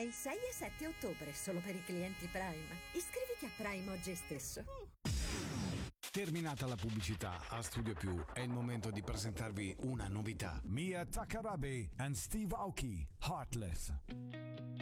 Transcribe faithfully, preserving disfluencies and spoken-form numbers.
Dai sei e sette ottobre, solo per i clienti Prime. Iscriviti a Prime oggi stesso. Terminata la pubblicità, a Studio Più è il momento di presentarvi una novità. Mia Takarabe and Steve Aoki, Heartless.